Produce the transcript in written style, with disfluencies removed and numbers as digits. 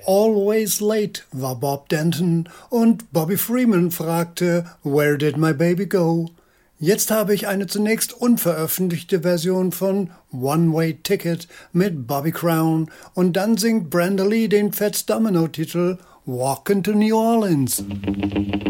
Always Late war Bob Denton und Bobby Freeman fragte Where did my baby go? Jetzt habe ich eine zunächst unveröffentlichte Version von One Way Ticket mit Bobby Crown und dann singt Brenda Lee den Fats Domino-Titel Walkin' to New Orleans.